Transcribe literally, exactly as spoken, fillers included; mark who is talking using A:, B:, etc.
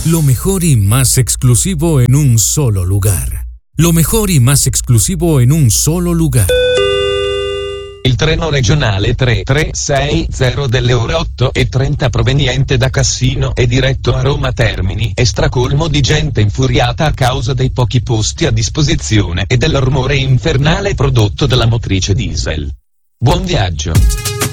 A: Lo mejor y más exclusivo en un solo lugar. Lo mejor y más exclusivo en un solo lugar.
B: Il treno regionale tre tre sei zero delle ore otto e trenta proveniente da Cassino è diretto a Roma Termini e stracolmo di gente infuriata a causa dei pochi posti a disposizione e del rumore infernale prodotto dalla motrice diesel. Buon viaggio!